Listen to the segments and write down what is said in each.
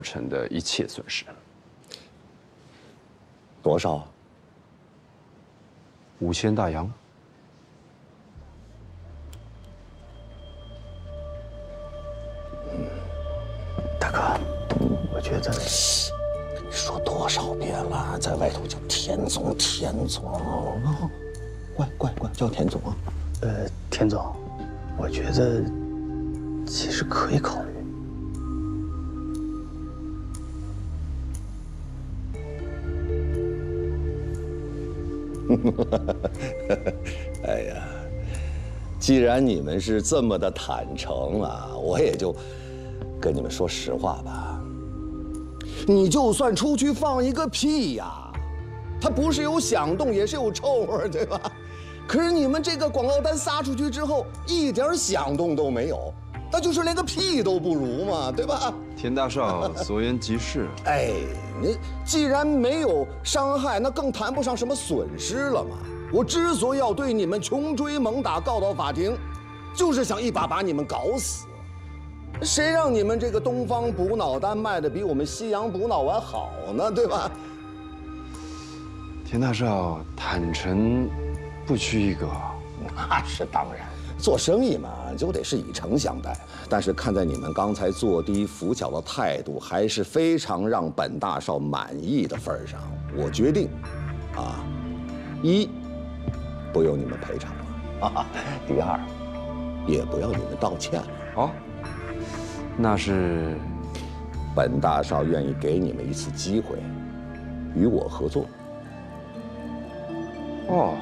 成的一切损失。 多少啊 ？5000大洋。 大哥，我觉得你说多少遍了，在外头叫田总，田总，乖，叫田总啊。 田总，我觉得其实可以考虑。 哎呀，既然你们是这么的坦诚啊，我也就跟你们说实话吧。你就算出去放一个屁呀，它不是有响动，也是有臭味，对吧？可是你们这个广告单撒出去之后，一点响动都没有，那就是连个屁都不如嘛，对吧？ 田大少所言极是。 哎，你既然没有伤害，那更谈不上什么损失了嘛。我之所以要对你们穷追猛打告到法庭，就是想一把把你们搞死。谁让你们这个东方补脑丹卖的比我们西洋补脑丸好呢？对吧？ 田大少坦诚不拘一格。 那是当然，做生意嘛就得是以诚相待。但是看在你们刚才坐低扶小的态度还是非常让本大少满意的份上，我决定，一，不用你们赔偿了，第二，也不要你们道歉了。 哦，那是本大少愿意给你们一次机会，与我合作。 哦，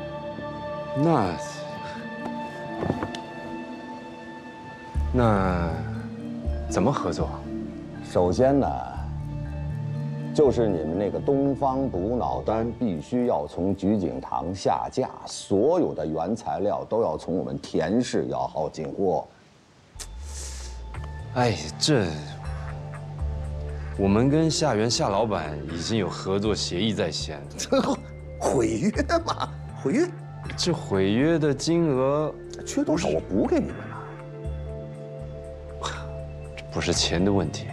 那怎么合作？ 首先呢，就是你们那个东方补脑丹必须要从菊景堂下架，所有的原材料都要从我们田氏药号进货。 哎，这我们跟夏老板已经有合作协议在先。 毁约嘛，毁约。 这毁约的金额缺多少我补给你们了。 这不是钱的问题。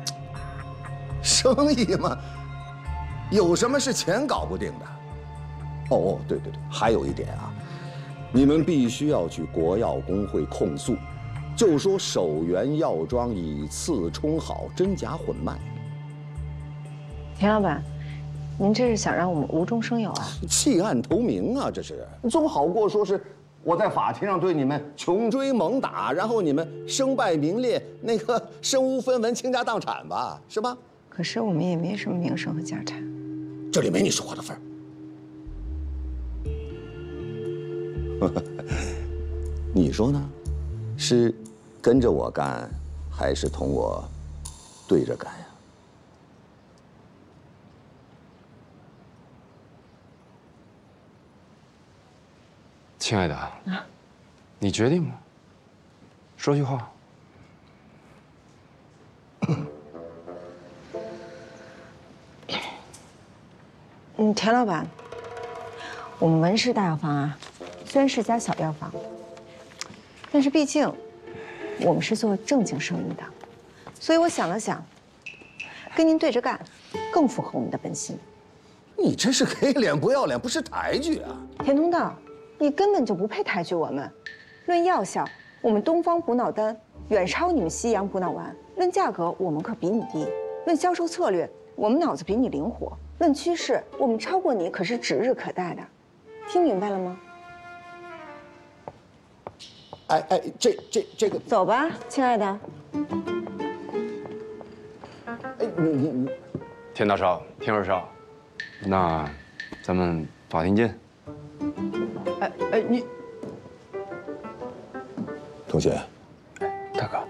生意嘛，有什么是钱搞不定的？哦，对，还有一点啊，你们必须要去国药工会控诉，就说首原药庄以次充好，真假混卖。 田老板，您这是想让我们无中生有啊？ 弃暗投明啊，这是总好过说是我在法庭上对你们穷追猛打，然后你们身败名裂，那个身无分文、倾家荡产吧，是吧？ 可是我们也没什么名声和家产， 这里没你说话的份儿。你说呢？是跟着我干，还是同我对着干呀？ 亲爱的，你决定吧，说句话。 田老板，我们文氏大药房啊，虽然是家小药房，但是毕竟我们是做正经生意的，所以我想了想，跟您对着干，更符合我们的本心。 你这是给脸不要脸，不识抬举啊！ 田通道，你根本就不配抬举我们。论药效，我们东方补脑丹远超你们西洋补脑丸；论价格，我们可比你低；论销售策略，我们脑子比你灵活；论趋势，我们超过你可是指日可待的。听明白了吗？ 哎，这个， 走吧，亲爱的。 哎，你， 田大少，田二少，那咱们法庭见。 哎，你同学， 大哥，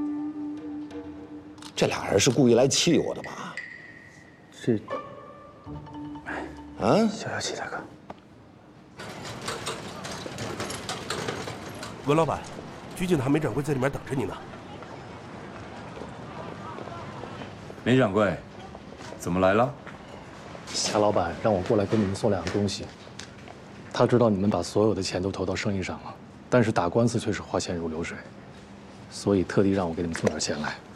这俩人是故意来气我的吧？ 这啊， 消气，大哥。 文老板，鞠景堂梅掌柜在里面等着你呢。 梅掌柜，怎么来了？ 夏老板让我过来给你们送两样东西。他知道你们把所有的钱都投到生意上了，但是打官司却是花钱如流水，所以特地让我给你们送点钱来。